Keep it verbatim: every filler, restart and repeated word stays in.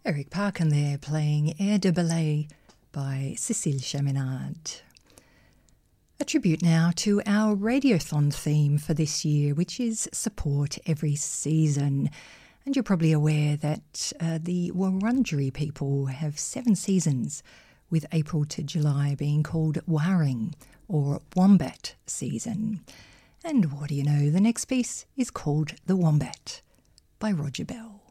Eric Parkin there playing Air de Ballet by Cécile Chaminade. A tribute now to our Radiothon theme for this year, which is Support Every Season. And you're probably aware that uh, the Wurundjeri people have seven seasons, with April to July being called Waring or Wombat season. And what do you know, the next piece is called The Wombat by Roger Bell.